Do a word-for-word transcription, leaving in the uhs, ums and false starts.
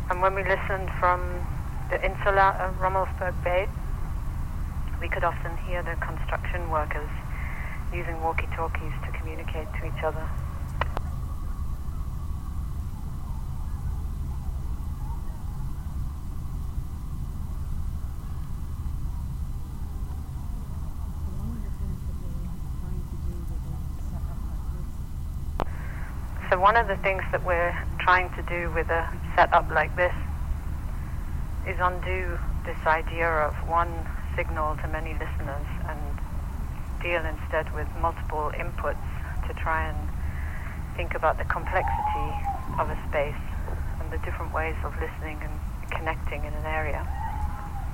And when we listened from the insula of Rummelsburg Bay, we could often hear the construction workers using walkie-talkies to communicate to each other. So one of the things that we're trying to do with a setup like this is undo this idea of one signal to many listeners and deal instead with multiple inputs to try and think about the complexity of a space and the different ways of listening and connecting in an area.